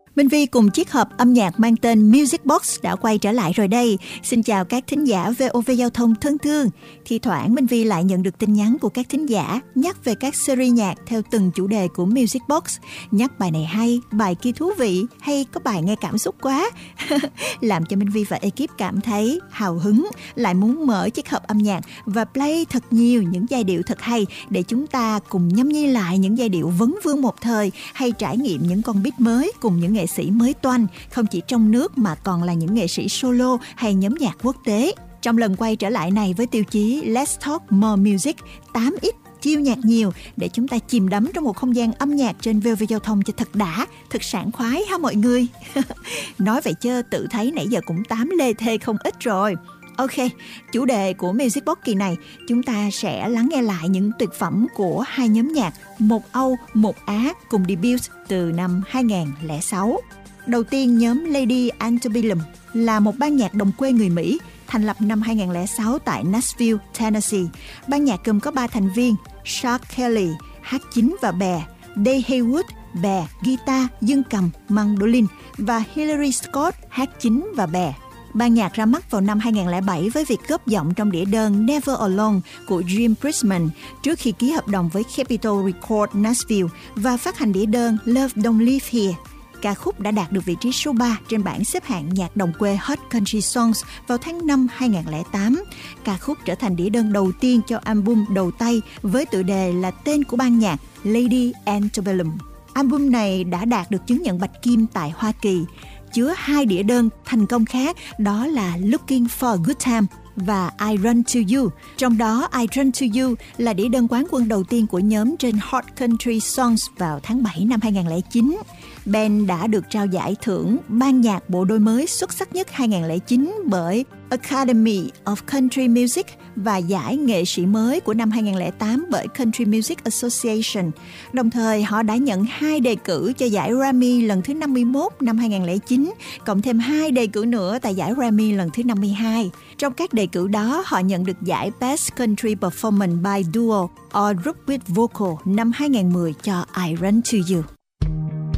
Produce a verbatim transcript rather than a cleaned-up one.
Minh Vi cùng chiếc hộp âm nhạc mang tên Music Box đã quay trở lại rồi đây. Xin chào các thính giả vê o vê Giao thông thân thương. Thì thoảng Minh Vi lại nhận được tin nhắn của các thính giả nhắc về các series nhạc theo từng chủ đề của Music Box. Nhắc bài này hay, bài kia thú vị, hay có bài nghe cảm xúc quá. Làm cho Minh Vi và ekip cảm thấy hào hứng, lại muốn mở chiếc hộp âm nhạc và play thật nhiều những giai điệu thật hay để chúng ta cùng nhâm nhi lại những giai điệu vấn vương một thời, hay trải nghiệm những con beat mới cùng những nghệ sĩ mới toanh, không chỉ trong nước mà còn là những nghệ sĩ solo hay nhóm nhạc quốc tế. Trong lần quay trở lại này với tiêu chí Let's Talk More Music, tám x chiêu nhạc nhiều để chúng ta chìm đắm trong một không gian âm nhạc trên vê o vê Giao thông cho thật đã, thật sảng khoái ha mọi người. Nói vậy chứ tự thấy nãy giờ cũng tám lê thê không ít rồi. Ok, chủ đề của Music Box kỳ này, chúng ta sẽ lắng nghe lại những tuyệt phẩm của hai nhóm nhạc, một Âu, một Á cùng debut từ năm hai không không sáu. Đầu tiên, nhóm Lady Antebellum là một ban nhạc đồng quê người Mỹ, thành lập năm hai không không sáu tại Nashville, Tennessee. Ban nhạc gồm có ba thành viên, Chuck Kelly, hát chính và bè, Dave Haywood, bè, guitar, dương cầm, mandolin và Hillary Scott, hát chính và bè. Ban nhạc ra mắt vào năm hai không không bảy với việc góp giọng trong đĩa đơn Never Alone của Jim Brisman trước khi ký hợp đồng với Capitol Records Nashville và phát hành đĩa đơn Love Don't Live Here. Ca khúc đã đạt được vị trí số ba trên bảng xếp hạng nhạc đồng quê Hot Country Songs vào tháng năm hai không không tám. Ca khúc trở thành đĩa đơn đầu tiên cho album đầu tay với tựa đề là tên của ban nhạc Lady Antebellum. Album này đã đạt được chứng nhận bạch kim tại Hoa Kỳ, chứa hai đĩa đơn thành công khác, đó là Looking for a Good Time và I Run to You. Trong đó I Run to You là đĩa đơn quán quân đầu tiên của nhóm trên Hot Country Songs vào tháng bảy năm hai không không chín. Band đã được trao giải thưởng ban nhạc bộ đôi mới xuất sắc nhất hai không không chín bởi Academy of Country Music và giải nghệ sĩ mới của năm hai không không tám bởi Country Music Association. Đồng thời, họ đã nhận hai đề cử cho giải Grammy lần thứ năm mươi mốt năm hai không không chín, cộng thêm hai đề cử nữa tại giải Grammy lần thứ năm mươi hai. Trong các đề cử đó, họ nhận được giải Best Country Performance by Duo or Group with Vocal năm hai không một không cho I Run to You.